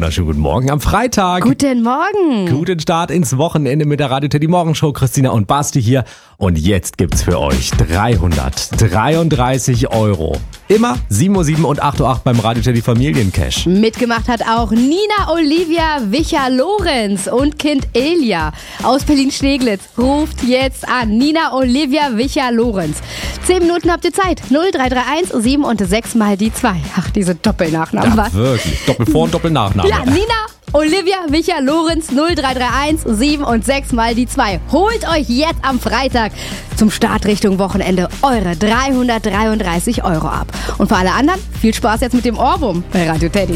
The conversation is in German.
wunderschönen guten Morgen am Freitag. Guten Morgen. Guten Start ins Wochenende mit der Radio Teddy Morgenshow. Christina und Basti hier. Und jetzt gibt's für euch 333 €. Immer 7:07 und 8:08 beim Radio Teddy Familiencash. Mitgemacht hat auch Nina Olivia Wicher-Lorenz und Kind Elia aus Berlin-Steglitz. Ruft jetzt an. Nina Olivia Wicher-Lorenz. 10 Minuten habt ihr Zeit. 0331 7 und 6 mal die 2. Ach, diese Doppelnachnamen. Ja, wirklich. Doppelvor- und Doppelnachname. Ja, Nina Olivia Wicher-Lorenz 0331 7 und 6 mal die 2. Holt euch jetzt am Freitag zum Start Richtung Wochenende eure 333 € ab. Und für alle anderen viel Spaß jetzt mit dem Ohrwurm bei Radio Teddy.